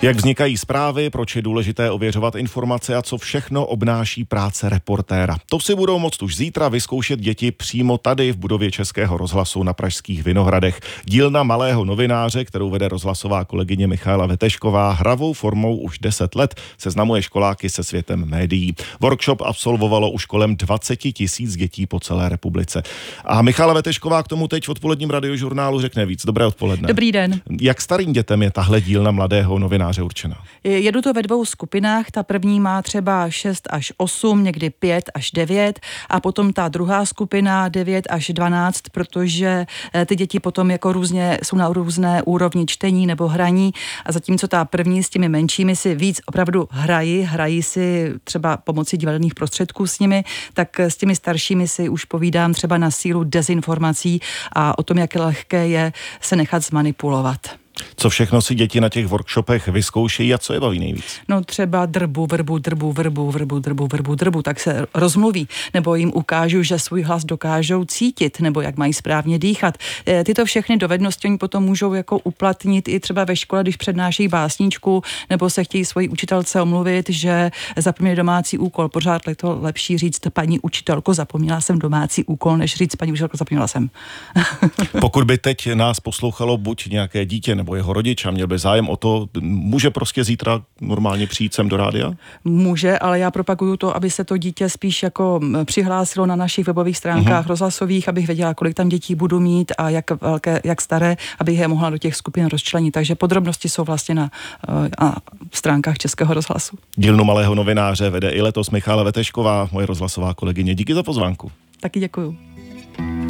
Jak vznikají zprávy, proč je důležité ověřovat informace a co všechno obnáší práce reportéra. To si budou moct už zítra vyzkoušet děti přímo tady v budově Českého rozhlasu na Pražských Vinohradech. Dílna malého novináře, kterou vede rozhlasová kolegyně Michaela Vetešková, hravou formou už 10 let seznamuje školáky se světem médií. Workshop absolvovalo už kolem 20 000 dětí po celé republice. A Michaela Vetešková k tomu teď v odpoledním radiožurnálu řekne víc. Dobré odpoledne. Dobrý den. Jak starým dětem je tahle dílna mladého novináře určená? Jedu to ve 2 skupinách. Ta první má třeba 6 až 8, někdy 5 až 9 a potom ta druhá skupina 9 až 12, protože ty děti potom jako různě jsou na různé úrovni čtení nebo hraní a zatímco ta první s těmi menšími si víc opravdu hrají si třeba pomocí divadelních prostředků s nimi, tak s těmi staršími si už povídám třeba na sílu dezinformací a o tom, jak lehké je se nechat zmanipulovat. Co všechno si děti na těch workshopech vyzkoušejí a co je baví nejvíc? No třeba drbu, tak se rozmluví, nebo jim ukážu, že svůj hlas dokážou cítit, nebo jak mají správně dýchat. Tyto všechny dovednosti oni potom můžou jako uplatnit i třeba ve škole, když přednášejí básničku, nebo se chtějí svojí učitelce omluvit, že zapomněli domácí úkol. Pořád je to lepší říct, paní učitelko, zapomněla jsem domácí úkol, než říct, paní učitelko, zapomněla jsem. Pokud by teď nás poslouchalo buď nějaké dítě nebo jeho rodič a měl by zájem o to, může prostě zítra normálně přijít sem do rádia? Může, ale já propaguju to, aby se to dítě spíš jako přihlásilo na našich webových stránkách rozhlasových, abych věděla, kolik tam dětí budu mít a jak velké, jak staré, abych je mohla do těch skupin rozčlenit. Takže podrobnosti jsou vlastně na stránkách Českého rozhlasu. Dílnu malého novináře vede i letos Michaela Vetešková, moje rozhlasová kolegyně. Díky za pozvánku. Taky děkuju.